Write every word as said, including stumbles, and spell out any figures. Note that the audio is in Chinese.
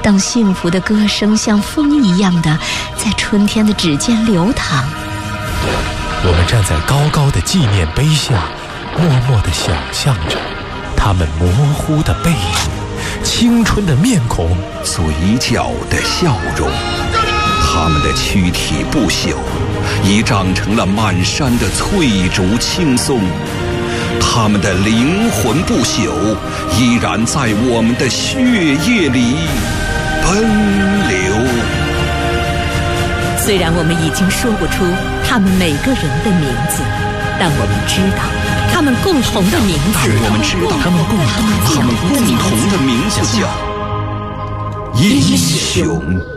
当幸福的歌声像风一样的在春天的指尖流淌。 我们站在高高的纪念碑下，默默地想象着他们模糊的背影，青春的面孔， 嘴角的笑容。他们的躯体不朽，已长成了满山的翠竹青松。他们的灵魂不朽，依然在我们的血液里奔流。 虽然我们已经说不出他们每个人的名字，但我们知道他们共同的名字。 但我们知道他们共同他们共同的名字叫英雄。